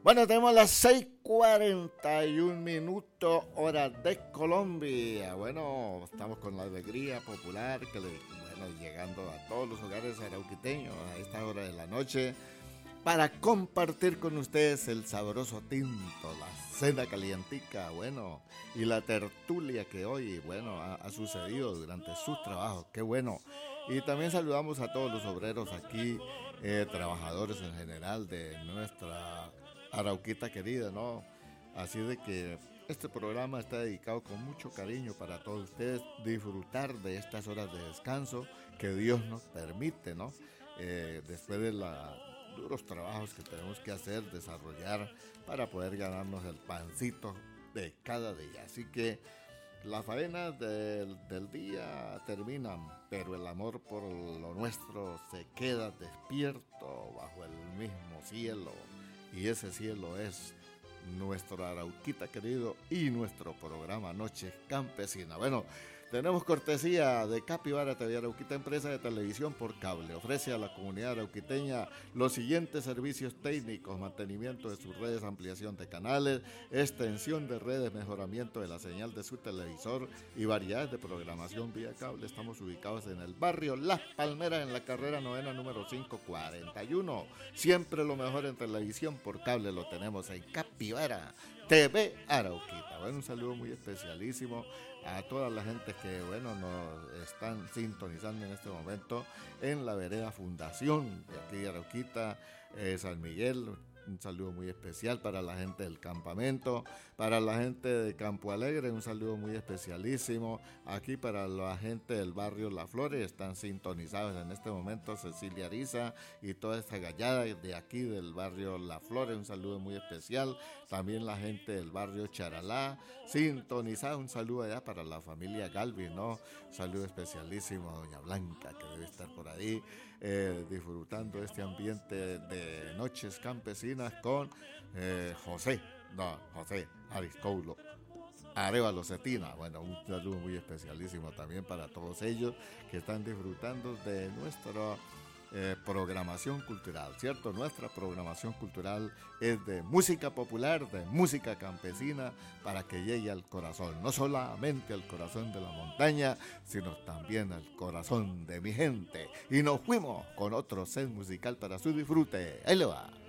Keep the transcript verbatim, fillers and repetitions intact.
Bueno, tenemos las seis cuarenta y un minutos, hora de Colombia. Bueno, estamos con la alegría popular, que le, bueno, llegando a todos los hogares arauquiteños a esta hora de la noche, para compartir con ustedes el sabroso tinto, la cena calientica, bueno, y la tertulia que hoy, bueno, ha, ha sucedido durante sus trabajos, qué bueno. Y también saludamos a todos los obreros aquí, eh, trabajadores en general de nuestra Arauquita querida, ¿no? Así de que este programa está dedicado con mucho cariño para todos ustedes, disfrutar de estas horas de descanso que Dios nos permite, ¿no? Eh, después de los duros trabajos que tenemos que hacer, desarrollar para poder ganarnos el pancito de cada día. Así que las faenas del, del día terminan, pero el amor por lo nuestro se queda despierto bajo el mismo cielo. Y ese cielo es nuestro Arauquita querido y nuestro programa Noches Campesinas. Bueno, tenemos cortesía de Capibara T V Arauquita, empresa de televisión por cable. Ofrece a la comunidad arauquiteña los siguientes servicios técnicos: mantenimiento de sus redes, ampliación de canales, extensión de redes, mejoramiento de la señal de su televisor y variedades de programación vía cable. Estamos ubicados en el barrio Las Palmeras, en la carrera novena número quinientos cuarenta y uno. Siempre lo mejor en televisión por cable lo tenemos en Capibara T V Arauquita. Bueno, un saludo muy especialísimo a toda la gente que, bueno, nos están sintonizando en este momento en la vereda Fundación de aquí de Arauquita, eh, San Miguel. Un saludo muy especial para la gente del campamento, para la gente de Campo Alegre, un saludo muy especialísimo. Aquí para la gente del barrio La Flores, están sintonizados en este momento Cecilia Ariza y toda esta gallada de aquí del barrio La Flores, un saludo muy especial. También la gente del barrio Charalá, sintonizada, un saludo allá para la familia Galvi, ¿no? Un saludo especialísimo a doña Blanca, que debe estar por ahí, eh, disfrutando este ambiente de Noches Campesinas con eh, José, no, José Ariscoulo Arevalo Cetina. Bueno, un saludo muy especialísimo también para todos ellos que están disfrutando de nuestra eh, programación cultural, ¿cierto? Nuestra programación cultural es de música popular, de música campesina, para que llegue al corazón, no solamente al corazón de la montaña, sino también al corazón de mi gente. Y nos fuimos con otro set musical para su disfrute. Ahí le va.